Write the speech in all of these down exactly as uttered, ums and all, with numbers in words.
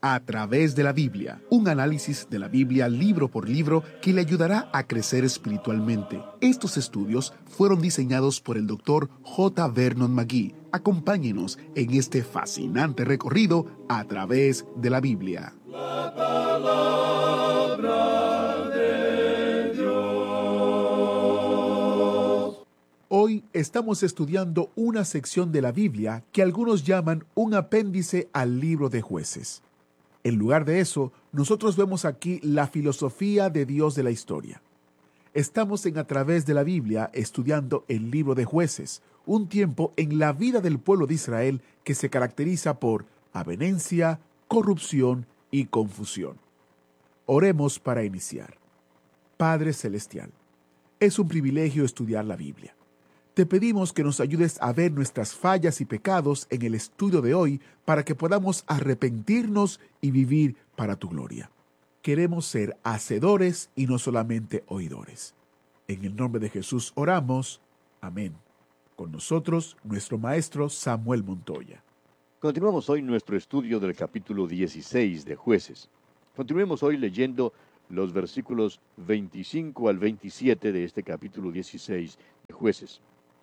A través de la Biblia, un análisis de la Biblia libro por libro que le ayudará a crecer espiritualmente. Estos estudios fueron diseñados por el doctor J. Vernon McGee. Acompáñenos en este fascinante recorrido a través de la Biblia. La palabra de Dios. Hoy estamos estudiando una sección de la Biblia que algunos llaman un apéndice al libro de Jueces. En lugar de eso, nosotros vemos aquí la filosofía de Dios de la historia. Estamos en A través de la Biblia estudiando el libro de Jueces, un tiempo en la vida del pueblo de Israel que se caracteriza por avenencia, corrupción y confusión. Oremos para iniciar. Padre Celestial, es un privilegio estudiar la Biblia. Te pedimos que nos ayudes a ver nuestras fallas y pecados en el estudio de hoy para que podamos arrepentirnos y vivir para tu gloria. Queremos ser hacedores y no solamente oidores. En el nombre de Jesús oramos. Amén. Con nosotros, nuestro maestro Samuel Montoya. Continuamos hoy nuestro estudio del capítulo dieciséis de Jueces. Continuemos hoy leyendo los versículos veinticinco al veintisiete de este capítulo dieciséis de Jueces.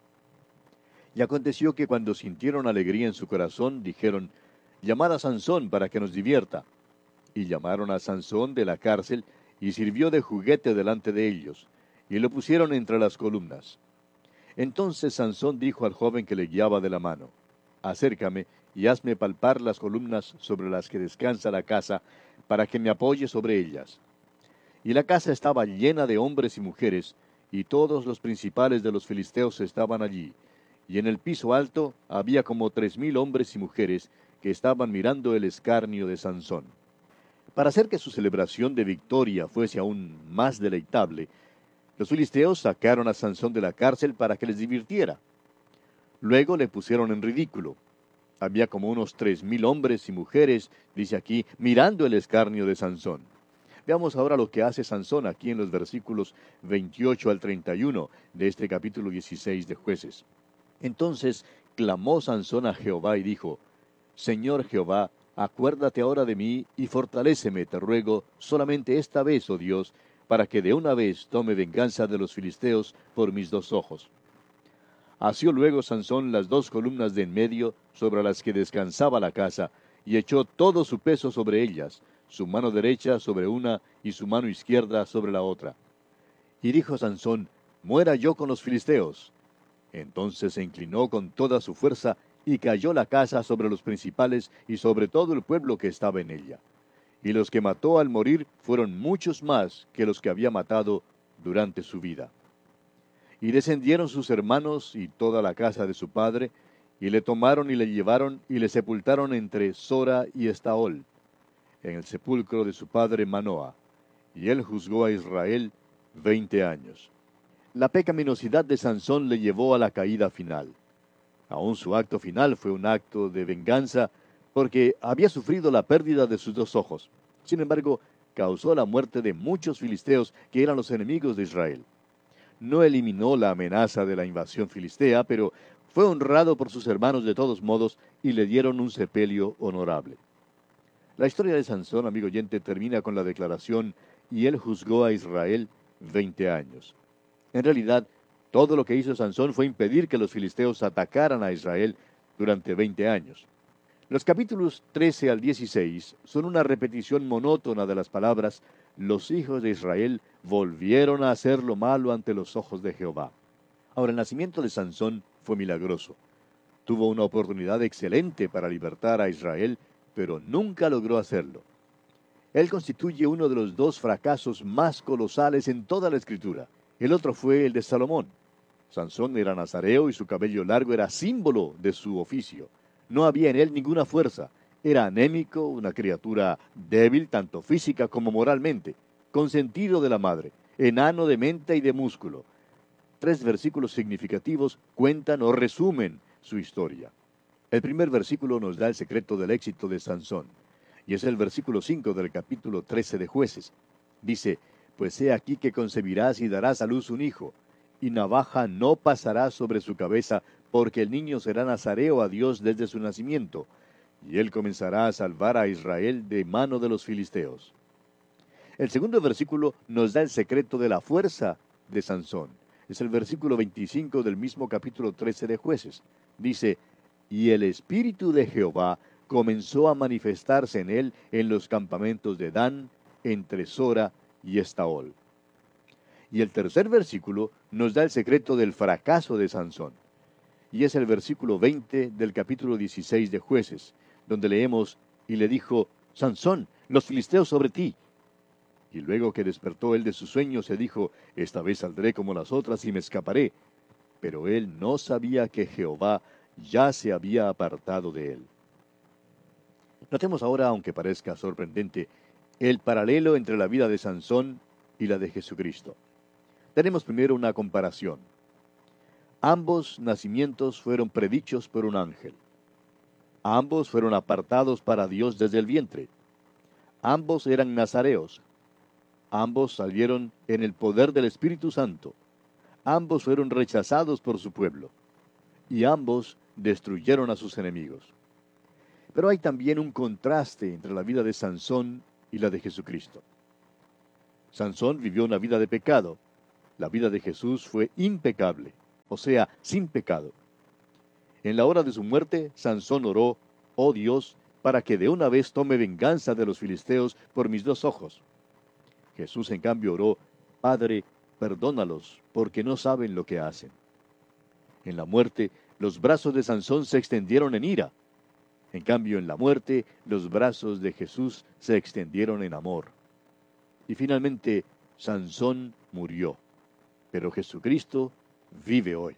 Y aconteció que cuando sintieron alegría en su corazón, dijeron, llamad a Sansón para que nos divierta. Y llamaron a Sansón de la cárcel, y sirvió de juguete delante de ellos, y lo pusieron entre las columnas. Entonces Sansón dijo al joven que le guiaba de la mano, acércame y hazme palpar las columnas sobre las que descansa la casa, para que me apoye sobre ellas. Y la casa estaba llena de hombres y mujeres, y todos los principales de los filisteos estaban allí. Y en el piso alto había como tres mil hombres y mujeres que estaban mirando el escarnio de Sansón. Para hacer que su celebración de victoria fuese aún más deleitable, los filisteos sacaron a Sansón de la cárcel para que les divirtiera. Luego le pusieron en ridículo. Había como unos tres mil hombres y mujeres, dice aquí, mirando el escarnio de Sansón. Veamos ahora lo que hace Sansón aquí en los versículos veintiocho al treinta y uno de este capítulo dieciséis de Jueces. Entonces clamó Sansón a Jehová y dijo, Señor Jehová, acuérdate ahora de mí y fortaléceme, te ruego, solamente esta vez, oh Dios, para que de una vez tome venganza de los filisteos por mis dos ojos. Asió luego Sansón las dos columnas de en medio sobre las que descansaba la casa, y echó todo su peso sobre ellas, su mano derecha sobre una y su mano izquierda sobre la otra. Y dijo Sansón, muera yo con los filisteos. Entonces se inclinó con toda su fuerza, y cayó la casa sobre los principales y sobre todo el pueblo que estaba en ella. Y los que mató al morir fueron muchos más que los que había matado durante su vida. Y descendieron sus hermanos y toda la casa de su padre, y le tomaron y le llevaron y le sepultaron entre Sora y Estaol, en el sepulcro de su padre Manoa. Y él juzgó a Israel veinte años. La pecaminosidad de Sansón le llevó a la caída final. Aún su acto final fue un acto de venganza, porque había sufrido la pérdida de sus dos ojos. Sin embargo, causó la muerte de muchos filisteos que eran los enemigos de Israel. No eliminó la amenaza de la invasión filistea, pero fue honrado por sus hermanos de todos modos y le dieron un sepelio honorable. La historia de Sansón, amigo oyente, termina con la declaración, y él juzgó a Israel veinte años. En realidad, todo lo que hizo Sansón fue impedir que los filisteos atacaran a Israel durante veinte años. Los capítulos trece al dieciséis son una repetición monótona de las palabras, los hijos de Israel volvieron a hacer lo malo ante los ojos de Jehová. Ahora, el nacimiento de Sansón fue milagroso. Tuvo una oportunidad excelente para libertar a Israel, pero nunca logró hacerlo. Él constituye uno de los dos fracasos más colosales en toda la Escritura. El otro fue el de Salomón. Sansón era nazareo y su cabello largo era símbolo de su oficio. No había en él ninguna fuerza. Era anémico, una criatura débil tanto física como moralmente, consentido de la madre, enano de mente y de músculo. Tres versículos significativos cuentan o resumen su historia. El primer versículo nos da el secreto del éxito de Sansón, y es el versículo cinco del capítulo trece de Jueces. Dice, pues he aquí que concebirás y darás a luz un hijo, y navaja no pasará sobre su cabeza, porque el niño será nazareo a Dios desde su nacimiento, y él comenzará a salvar a Israel de mano de los filisteos. El segundo versículo nos da el secreto de la fuerza de Sansón. Es el versículo veinticinco del mismo capítulo trece de Jueces. Dice, y el espíritu de Jehová comenzó a manifestarse en él en los campamentos de Dan, entre Sora y Estaol. Y el tercer versículo nos da el secreto del fracaso de Sansón. Y es el versículo veinte del capítulo dieciséis de Jueces, donde leemos, y le dijo, Sansón, los filisteos sobre ti. Y luego que despertó él de su sueño, se dijo, esta vez saldré como las otras y me escaparé. Pero él no sabía que Jehová ya se había apartado de él. Notemos ahora, aunque parezca sorprendente, el paralelo entre la vida de Sansón y la de Jesucristo. Tenemos primero una comparación. Ambos nacimientos fueron predichos por un ángel. Ambos fueron apartados para Dios desde el vientre. Ambos eran nazareos. Ambos salieron en el poder del Espíritu Santo. Ambos fueron rechazados por su pueblo. Y ambos destruyeron a sus enemigos. Pero hay también un contraste entre la vida de Sansón y la de Jesucristo. Sansón vivió una vida de pecado. La vida de Jesús fue impecable, o sea, sin pecado. En la hora de su muerte, Sansón oró, oh Dios, para que de una vez tome venganza de los filisteos por mis dos ojos. Jesús, en cambio, oró, Padre, perdónalos, porque no saben lo que hacen. En la muerte, los brazos de Sansón se extendieron en ira. En cambio, en la muerte, los brazos de Jesús se extendieron en amor. Y finalmente, Sansón murió. Pero Jesucristo vive hoy.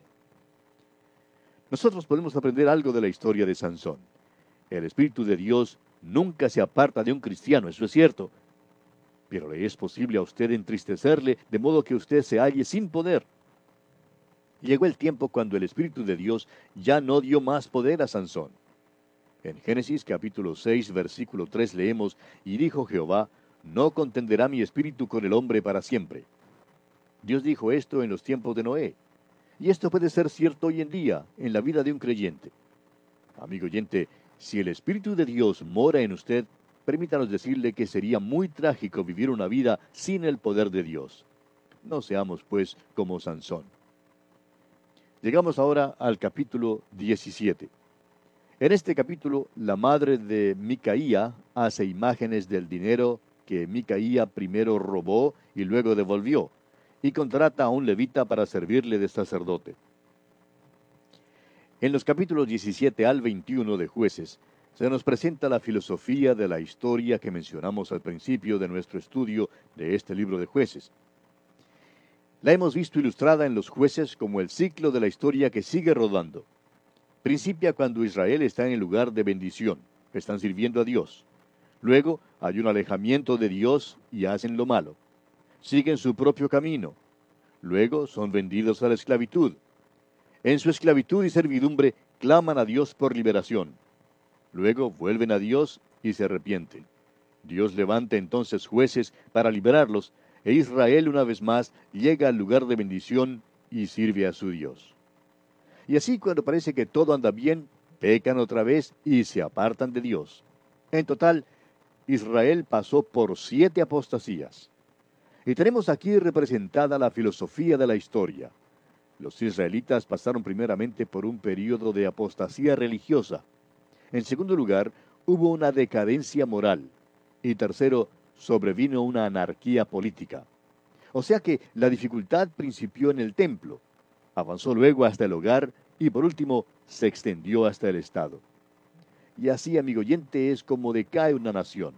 Nosotros podemos aprender algo de la historia de Sansón. El Espíritu de Dios nunca se aparta de un cristiano, eso es cierto. Pero le es posible a usted entristecerle de modo que usted se halle sin poder. Llegó el tiempo cuando el Espíritu de Dios ya no dio más poder a Sansón. En Génesis capítulo seis, versículo tres leemos, y dijo Jehová, no contenderá mi espíritu con el hombre para siempre. Dios dijo esto en los tiempos de Noé. Y esto puede ser cierto hoy en día, en la vida de un creyente. Amigo oyente, si el Espíritu de Dios mora en usted, permítanos decirle que sería muy trágico vivir una vida sin el poder de Dios. No seamos, pues, como Sansón. Llegamos ahora al capítulo diecisiete. En este capítulo, la madre de Micaía hace imágenes del dinero que Micaía primero robó y luego devolvió, y contrata a un levita para servirle de sacerdote. En los capítulos diecisiete al veintiuno de Jueces, se nos presenta la filosofía de la historia que mencionamos al principio de nuestro estudio de este libro de Jueces. La hemos visto ilustrada en los Jueces como el ciclo de la historia que sigue rodando. Principia cuando Israel está en el lugar de bendición, están sirviendo a Dios. Luego hay un alejamiento de Dios y hacen lo malo. Siguen su propio camino. Luego son vendidos a la esclavitud. En su esclavitud y servidumbre claman a Dios por liberación. Luego vuelven a Dios y se arrepienten. Dios levanta entonces jueces para liberarlos, e Israel una vez más llega al lugar de bendición y sirve a su Dios. Y así cuando parece que todo anda bien, pecan otra vez y se apartan de Dios. En total, Israel pasó por siete apostasías. Y tenemos aquí representada la filosofía de la historia. Los israelitas pasaron primeramente por un período de apostasía religiosa. En segundo lugar, hubo una decadencia moral. Y tercero, sobrevino una anarquía política. O sea que la dificultad principió en el templo, avanzó luego hasta el hogar y por último se extendió hasta el Estado. Y así, amigo oyente, es como decae una nación.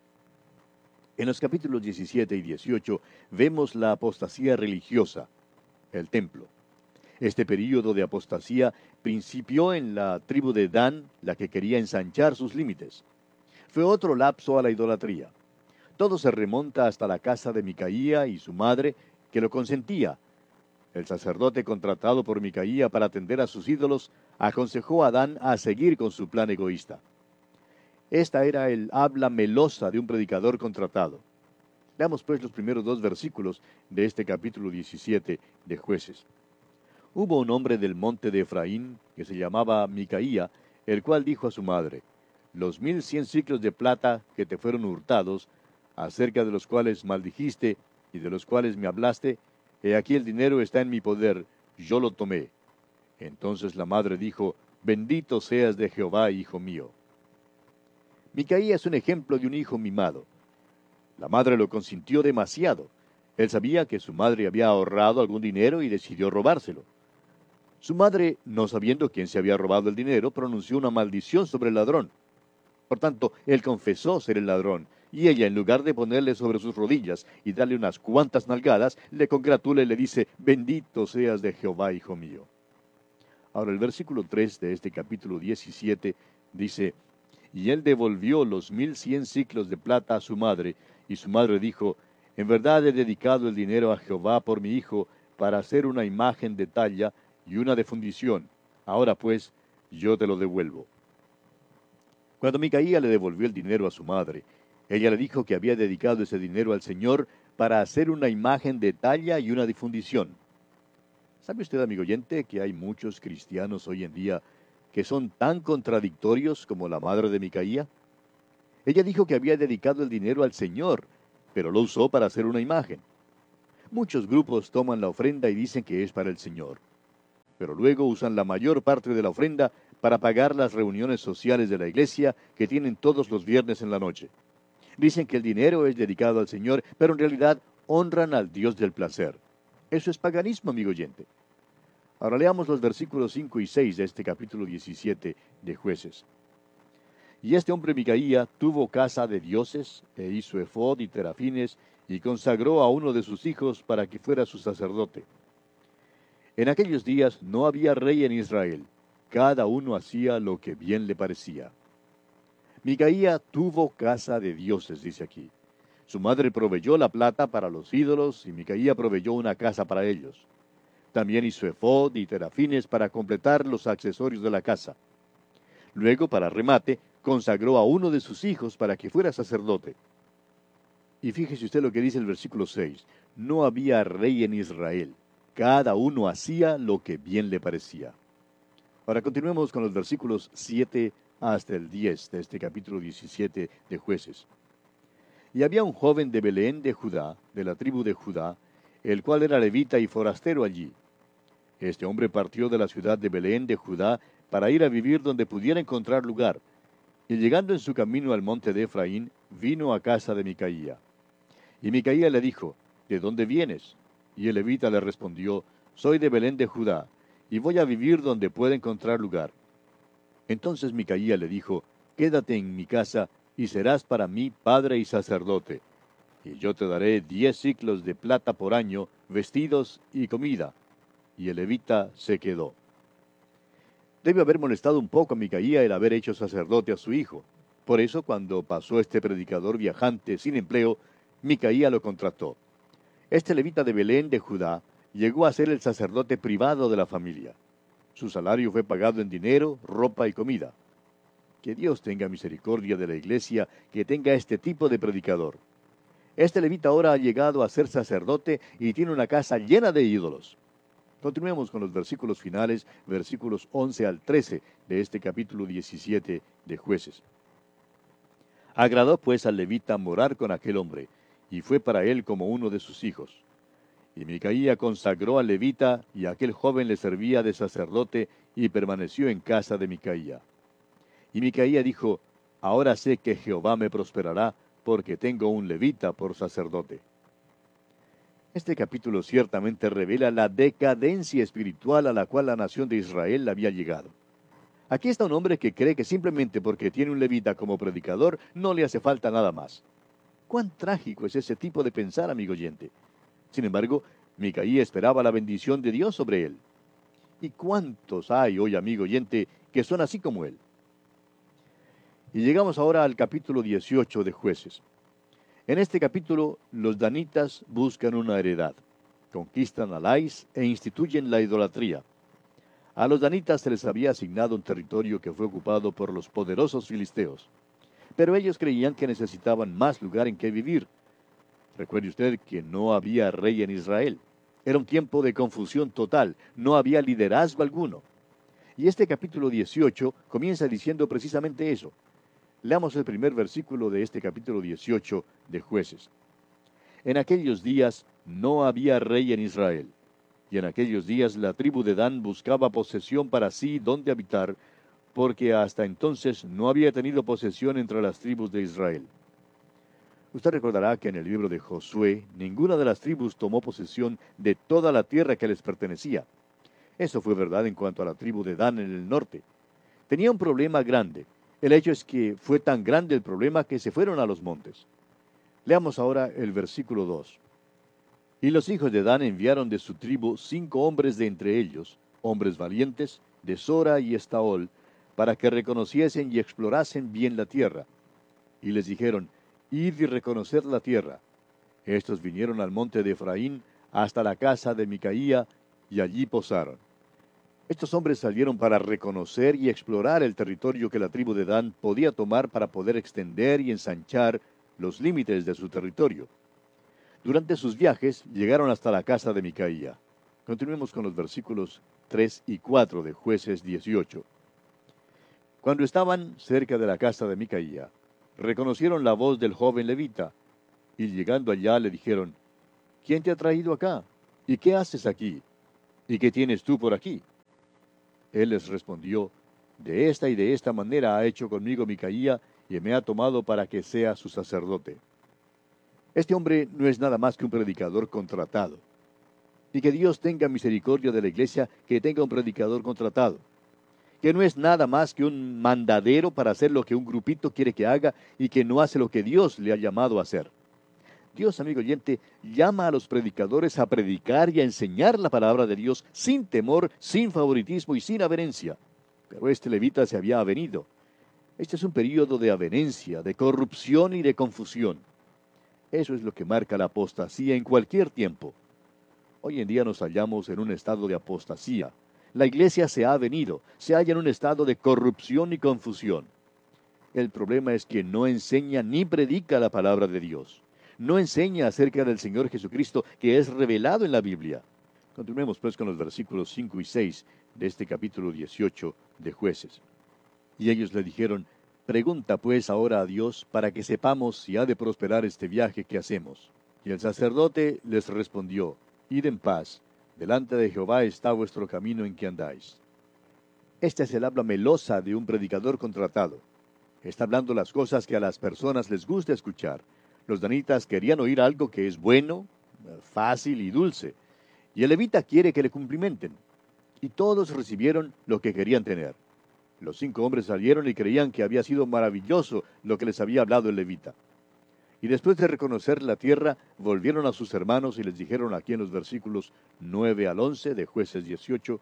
En los capítulos diecisiete y dieciocho vemos la apostasía religiosa, el templo. Este período de apostasía principió en la tribu de Dan, la que quería ensanchar sus límites. Fue otro lapso a la idolatría. Todo se remonta hasta la casa de Micaía y su madre, que lo consentía. El sacerdote contratado por Micaía para atender a sus ídolos aconsejó a Dan a seguir con su plan egoísta. Esta era el habla melosa de un predicador contratado. Veamos pues los primeros dos versículos de este capítulo diecisiete de Jueces. Hubo un hombre del monte de Efraín, que se llamaba Micaía, el cual dijo a su madre, los mil cien ciclos de plata que te fueron hurtados, acerca de los cuales maldijiste y de los cuales me hablaste, he aquí el dinero está en mi poder, yo lo tomé. Entonces la madre dijo, bendito seas de Jehová, hijo mío. Micaía es un ejemplo de un hijo mimado. La madre lo consintió demasiado. Él sabía que su madre había ahorrado algún dinero y decidió robárselo. Su madre, no sabiendo quién se había robado el dinero, pronunció una maldición sobre el ladrón. Por tanto, él confesó ser el ladrón, y ella, en lugar de ponerle sobre sus rodillas y darle unas cuantas nalgadas, le congratula y le dice, bendito seas de Jehová, hijo mío. Ahora el versículo tres de este capítulo diecisiete dice, y él devolvió los mil cien siclos de plata a su madre, y su madre dijo, en verdad he dedicado el dinero a Jehová por mi hijo, para hacer una imagen de talla y una de fundición. Ahora pues, yo te lo devuelvo. Cuando Micaía le devolvió el dinero a su madre, ella le dijo que había dedicado ese dinero al Señor para hacer una imagen de talla y una de fundición. ¿Sabe usted, amigo oyente, que hay muchos cristianos hoy en día que son tan contradictorios como la madre de Micaía? Ella dijo que había dedicado el dinero al Señor, pero lo usó para hacer una imagen. Muchos grupos toman la ofrenda y dicen que es para el Señor, pero luego usan la mayor parte de la ofrenda para pagar las reuniones sociales de la iglesia que tienen todos los viernes en la noche. Dicen que el dinero es dedicado al Señor, pero en realidad honran al Dios del placer. Eso es paganismo, amigo oyente. Ahora leamos los versículos cinco y seis de este capítulo diecisiete de Jueces. Y este hombre Micaía tuvo casa de dioses, e hizo efod y terafines, y consagró a uno de sus hijos para que fuera su sacerdote. En aquellos días no había rey en Israel, cada uno hacía lo que bien le parecía. Micaía tuvo casa de dioses, dice aquí. Su madre proveyó la plata para los ídolos, y Micaía proveyó una casa para ellos. También hizo efod y terafines para completar los accesorios de la casa. Luego, para remate, consagró a uno de sus hijos para que fuera sacerdote. Y fíjese usted lo que dice el versículo seis. No había rey en Israel. Cada uno hacía lo que bien le parecía. Ahora continuemos con los versículos siete hasta el diez de este capítulo diecisiete de Jueces. Y había un joven de Belén de Judá, de la tribu de Judá, el cual era levita y forastero allí. Este hombre partió de la ciudad de Belén de Judá para ir a vivir donde pudiera encontrar lugar. Y llegando en su camino al monte de Efraín, vino a casa de Micaía. Y Micaía le dijo, ¿de dónde vienes? Y el levita le respondió, soy de Belén de Judá, y voy a vivir donde pueda encontrar lugar. Entonces Micaía le dijo, quédate en mi casa, y serás para mí padre y sacerdote. Y yo te daré diez siclos de plata por año, vestidos y comida. Y el levita se quedó. Debe haber molestado un poco a Micaía el haber hecho sacerdote a su hijo. Por eso, cuando pasó este predicador viajante sin empleo, Micaía lo contrató. Este levita de Belén de Judá llegó a ser el sacerdote privado de la familia. Su salario fue pagado en dinero, ropa y comida. Que Dios tenga misericordia de la iglesia que tenga este tipo de predicador. Este levita ahora ha llegado a ser sacerdote y tiene una casa llena de ídolos. Continuemos con los versículos finales, versículos once al trece de este capítulo diecisiete de Jueces. Agradó pues al levita morar con aquel hombre, y fue para él como uno de sus hijos. Y Micaía consagró al levita, y aquel joven le servía de sacerdote, y permaneció en casa de Micaía. Y Micaía dijo, ahora sé que Jehová me prosperará, porque tengo un levita por sacerdote. Este capítulo ciertamente revela la decadencia espiritual a la cual la nación de Israel había llegado. Aquí está un hombre que cree que simplemente porque tiene un levita como predicador, no le hace falta nada más. Cuán trágico es ese tipo de pensar, amigo oyente. Sin embargo, Micaía esperaba la bendición de Dios sobre él. ¿Y cuántos hay hoy, amigo oyente, que son así como él? Y llegamos ahora al capítulo dieciocho de Jueces. En este capítulo, los danitas buscan una heredad, conquistan a Lais e instituyen la idolatría. A los danitas se les había asignado un territorio que fue ocupado por los poderosos filisteos, pero ellos creían que necesitaban más lugar en que vivir. Recuerde usted que no había rey en Israel. Era un tiempo de confusión total, no había liderazgo alguno. Y este capítulo dieciocho comienza diciendo precisamente eso. Leamos el primer versículo de este capítulo dieciocho de Jueces. En aquellos días no había rey en Israel, y en aquellos días la tribu de Dan buscaba posesión para sí donde habitar, porque hasta entonces no había tenido posesión entre las tribus de Israel. Usted recordará que en el libro de Josué, ninguna de las tribus tomó posesión de toda la tierra que les pertenecía. Eso fue verdad en cuanto a la tribu de Dan en el norte. Tenía un problema grande. El hecho es que fue tan grande el problema que se fueron a los montes. Leamos ahora el versículo dos. Y los hijos de Dan enviaron de su tribu cinco hombres de entre ellos, hombres valientes, de Sora y Estaol, para que reconociesen y explorasen bien la tierra. Y les dijeron, id y reconoced la tierra. Estos vinieron al monte de Efraín hasta la casa de Micaía, y allí posaron. Estos hombres salieron para reconocer y explorar el territorio que la tribu de Dan podía tomar para poder extender y ensanchar los límites de su territorio. Durante sus viajes llegaron hasta la casa de Micaía. Continuemos con los versículos tres y cuatro de Jueces dieciocho. Cuando estaban cerca de la casa de Micaía, reconocieron la voz del joven levita, y llegando allá le dijeron, ¿quién te ha traído acá? ¿Y qué haces aquí? ¿Y qué tienes tú por aquí? Él les respondió, de esta y de esta manera ha hecho conmigo Micaía, y me ha tomado para que sea su sacerdote. Este hombre no es nada más que un predicador contratado. Y que Dios tenga misericordia de la iglesia que tenga un predicador contratado. Que no es nada más que un mandadero para hacer lo que un grupito quiere que haga y que no hace lo que Dios le ha llamado a hacer. Dios, amigo oyente, llama a los predicadores a predicar y a enseñar la palabra de Dios sin temor, sin favoritismo y sin averencia. Pero este levita se había avenido. Este es un período de avenencia, de corrupción y de confusión. Eso es lo que marca la apostasía en cualquier tiempo. Hoy en día nos hallamos en un estado de apostasía. La iglesia se ha avenido, se halla en un estado de corrupción y confusión. El problema es que no enseña ni predica la palabra de Dios. No enseña acerca del Señor Jesucristo que es revelado en la Biblia. Continuemos pues con los versículos cinco y seis de este capítulo dieciocho de Jueces. Y ellos le dijeron, pregunta pues ahora a Dios para que sepamos si ha de prosperar este viaje que hacemos. Y el sacerdote les respondió, id en paz, delante de Jehová está vuestro camino en que andáis. Esta es el habla melosa de un predicador contratado. Está hablando las cosas que a las personas les gusta escuchar. Los danitas querían oír algo que es bueno, fácil y dulce. Y el levita quiere que le cumplimenten. Y todos recibieron lo que querían tener. Los cinco hombres salieron y creían que había sido maravilloso lo que les había hablado el levita. Y después de reconocer la tierra, volvieron a sus hermanos y les dijeron aquí en los versículos nueve al once de Jueces dieciocho,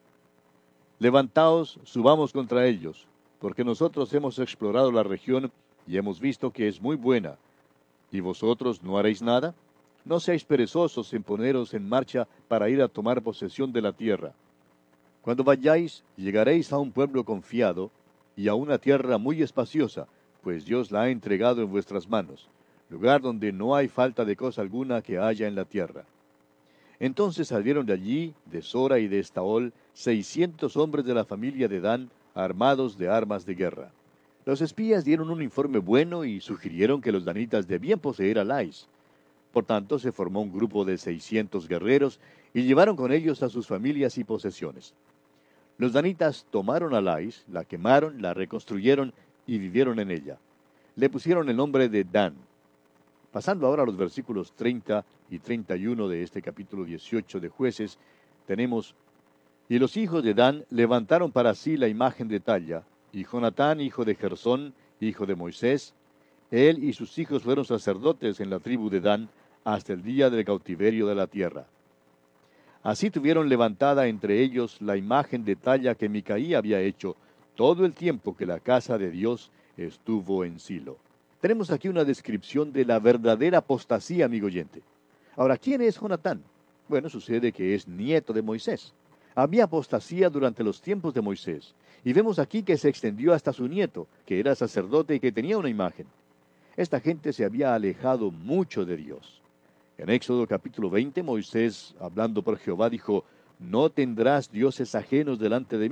levantaos, subamos contra ellos, porque nosotros hemos explorado la región y hemos visto que es muy buena. ¿Y vosotros no haréis nada? No seáis perezosos en poneros en marcha para ir a tomar posesión de la tierra. Cuando vayáis, llegaréis a un pueblo confiado y a una tierra muy espaciosa, pues Dios la ha entregado en vuestras manos, lugar donde no hay falta de cosa alguna que haya en la tierra. Entonces salieron de allí, de Sora y de Estaol, seiscientos hombres de la familia de Dan, armados de armas de guerra. Los espías dieron un informe bueno y sugirieron que los danitas debían poseer a Lais. Por tanto, se formó un grupo de seiscientos guerreros y llevaron con ellos a sus familias y posesiones. Los danitas tomaron a Lais, la quemaron, la reconstruyeron y vivieron en ella. Le pusieron el nombre de Dan. Pasando ahora a los versículos treinta y treinta y uno de este capítulo dieciocho de Jueces, tenemos, y los hijos de Dan levantaron para sí la imagen de talla, y Jonatán, hijo de Gersón, hijo de Moisés, él y sus hijos fueron sacerdotes en la tribu de Dan hasta el día del cautiverio de la tierra. Así tuvieron levantada entre ellos la imagen de talla que Micaía había hecho todo el tiempo que la casa de Dios estuvo en Silo. Tenemos aquí una descripción de la verdadera apostasía, amigo oyente. Ahora, ¿quién es Jonatán? Bueno, sucede que es nieto de Moisés. Había apostasía durante los tiempos de Moisés, y vemos aquí que se extendió hasta su nieto, que era sacerdote y que tenía una imagen. Esta gente se había alejado mucho de Dios. En Éxodo capítulo veinte, Moisés, hablando por Jehová, dijo, no tendrás dioses ajenos delante de mí.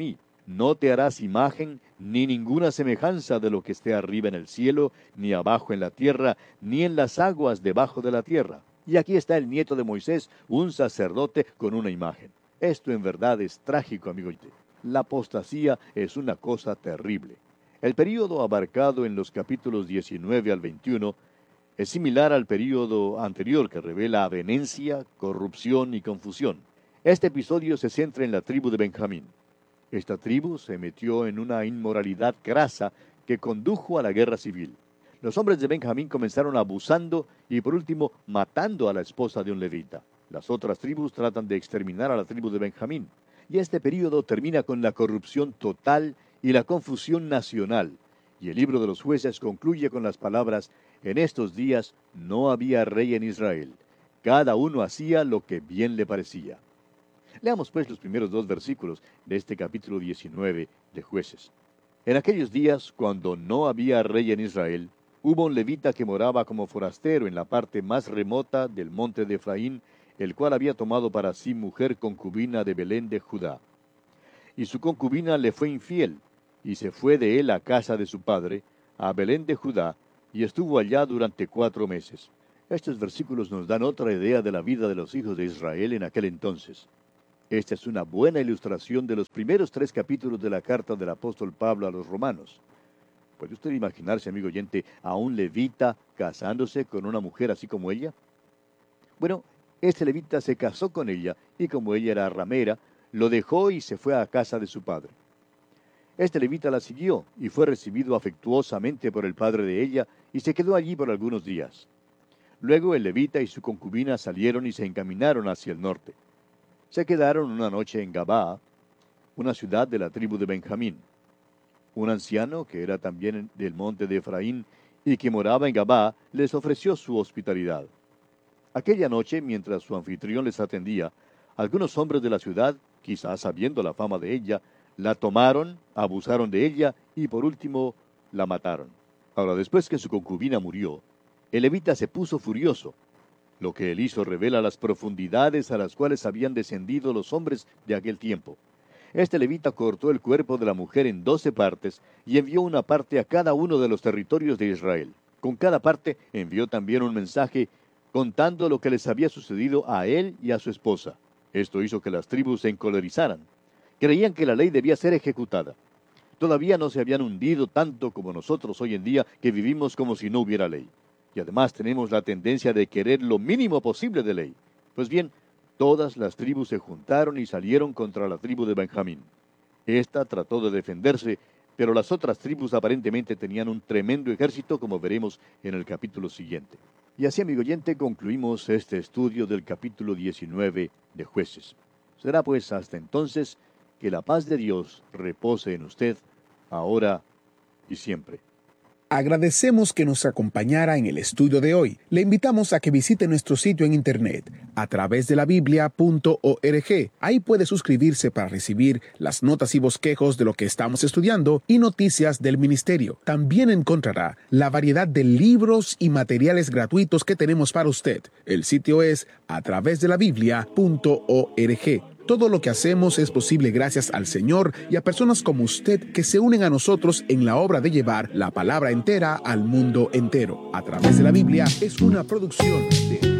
no te harás imagen ni ninguna semejanza de lo que esté arriba en el cielo, ni abajo en la tierra, ni en las aguas debajo de la tierra. Y aquí está el nieto de Moisés, un sacerdote con una imagen. Esto en verdad es trágico, amigo. La apostasía es una cosa terrible. El período abarcado en los capítulos diecinueve al veintiuno es similar al período anterior que revela avenencia, corrupción y confusión. Este episodio se centra en la tribu de Benjamín. Esta tribu se metió en una inmoralidad grasa que condujo a la guerra civil. Los hombres de Benjamín comenzaron abusando y por último matando a la esposa de un levita. Las otras tribus tratan de exterminar a la tribu de Benjamín. Y este período termina con la corrupción total y la confusión nacional. Y el libro de los jueces concluye con las palabras: en estos días no había rey en Israel. Cada uno hacía lo que bien le parecía. Leamos pues los primeros dos versículos de este capítulo diecinueve de Jueces. En aquellos días, cuando no había rey en Israel, hubo un levita que moraba como forastero en la parte más remota del monte de Efraín, el cual había tomado para sí mujer concubina de Belén de Judá. Y su concubina le fue infiel, y se fue de él a casa de su padre, a Belén de Judá, y estuvo allá durante cuatro meses. Estos versículos nos dan otra idea de la vida de los hijos de Israel en aquel entonces. Esta es una buena ilustración de los primeros tres capítulos de la carta del apóstol Pablo a los romanos. ¿Puede usted imaginarse, amigo oyente, a un levita casándose con una mujer así como ella? Bueno, este levita se casó con ella, y como ella era ramera, lo dejó y se fue a casa de su padre. Este levita la siguió, y fue recibido afectuosamente por el padre de ella, y se quedó allí por algunos días. Luego el levita y su concubina salieron y se encaminaron hacia el norte. Se quedaron una noche en Gabaa, una ciudad de la tribu de Benjamín. Un anciano, que era también del monte de Efraín, y que moraba en Gabaa, les ofreció su hospitalidad. Aquella noche, mientras su anfitrión les atendía, algunos hombres de la ciudad, quizás sabiendo la fama de ella, la tomaron, abusaron de ella, y por último, la mataron. Ahora, después que su concubina murió, el levita se puso furioso. Lo que él hizo revela las profundidades a las cuales habían descendido los hombres de aquel tiempo. Este levita cortó el cuerpo de la mujer en doce partes y envió una parte a cada uno de los territorios de Israel. Con cada parte envió también un mensaje contando lo que les había sucedido a él y a su esposa. Esto hizo que las tribus se encolerizaran. Creían que la ley debía ser ejecutada. Todavía no se habían hundido tanto como nosotros hoy en día, que vivimos como si no hubiera ley. Y además tenemos la tendencia de querer lo mínimo posible de ley. Pues bien, todas las tribus se juntaron y salieron contra la tribu de Benjamín. Esta trató de defenderse, pero las otras tribus aparentemente tenían un tremendo ejército, como veremos en el capítulo siguiente. Y así, amigo oyente, concluimos este estudio del capítulo diecinueve de Jueces. Será pues hasta entonces que la paz de Dios repose en usted, ahora y siempre. Agradecemos que nos acompañara en el estudio de hoy. Le invitamos a que visite nuestro sitio en internet a través de la biblia punto org. Ahí puede suscribirse para recibir las notas y bosquejos de lo que estamos estudiando y noticias del ministerio. También encontrará la variedad de libros y materiales gratuitos que tenemos para usted. El sitio es a través de la biblia punto org. Todo lo que hacemos es posible gracias al Señor y a personas como usted que se unen a nosotros en la obra de llevar la palabra entera al mundo entero. A través de la Biblia es una producción de